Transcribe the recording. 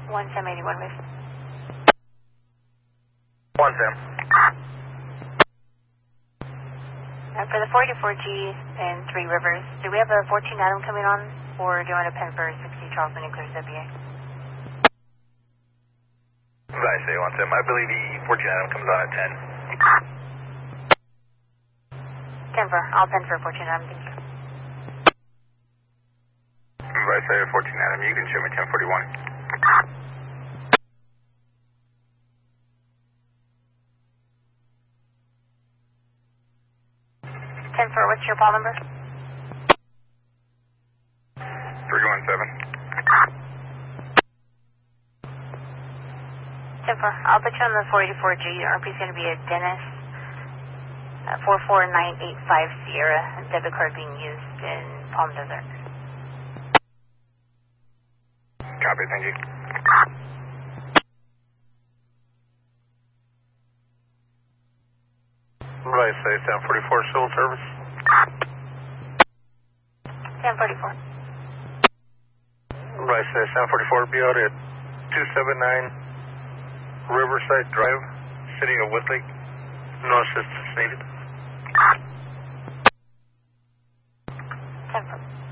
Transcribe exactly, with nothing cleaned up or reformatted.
one Sam eighty-one, miss. one Sam. Uh, for the forty-four G and Three Rivers, do we have a fourteen Adam coming on, or do you want a pen for sixty Charleston and Clear W A? I say one Sam. I believe the fourteen Adam comes on at ten. ten four, I'll pen for fourteen Adam, thank you. I say fourteen Adam, you can show me ten forty-one. ten four, what's your ball number? three one seven. ten four, I'll put you on the four eighty-four G. Your R P is going to be a Dennis uh, four four nine eight five Sierra, debit card being used in Palm Desert. Copy, thank you. Right, say ten forty-four civil service. ten forty-four. Right, say ten forty-four, be out at two seventy-nine Riverside Drive, City of Westlake. No assistance needed. ten four.